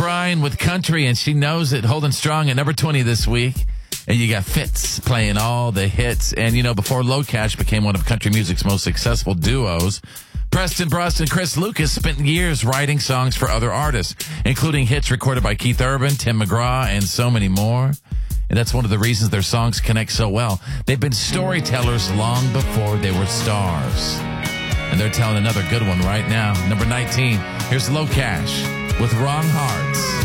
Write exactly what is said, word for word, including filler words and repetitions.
O'Brien with country, and she knows it. Holding strong at number twenty this week. And you got Fitz playing all the hits. And, you know, before Low Cash became one of country music's most successful duos, Preston Brust and Chris Lucas spent years writing songs for other artists, including hits recorded by Keith Urban, Tim McGraw, and so many more. And that's one of the reasons their songs connect so well. They've been storytellers long before they were stars. And they're telling another good one right now. Number nineteen, here's Low Cash with Wrong Hearts.